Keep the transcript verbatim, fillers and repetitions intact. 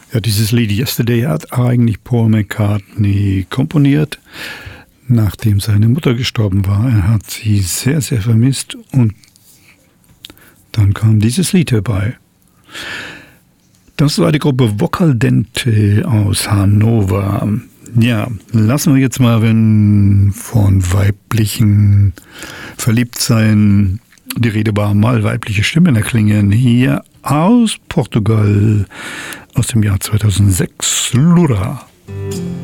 Ja, dieses Lied Yesterday hat eigentlich Paul McCartney komponiert, nachdem seine Mutter gestorben war. Er hat sie sehr, sehr vermisst und dann kam dieses Lied herbei. Das war die Gruppe Vocaldente aus Hannover. Ja, lassen wir jetzt mal, wenn von weiblichen Verliebtsein die Rede war, mal weibliche Stimmen erklingen. Hier aus Portugal aus dem Jahr zweitausendsechs, Lura.